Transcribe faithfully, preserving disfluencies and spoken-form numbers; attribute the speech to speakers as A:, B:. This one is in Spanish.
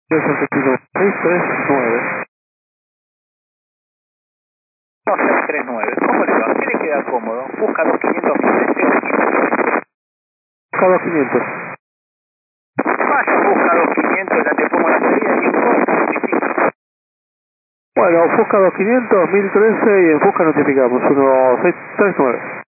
A: seis tres nueve.
B: No, seis tres nueve. ¿Cómo le va? ¿Qué le queda cómodo? Busca dos quinientos Vicente o quinientos.
A: Busca dos quinientos.
B: Vaya, busca dos quinientos, ya te pongo la salida y un corte, notifica.
A: Bueno, Fusca dos quinientos, mil trece y en Fusca notificamos, uno seis tres nueve.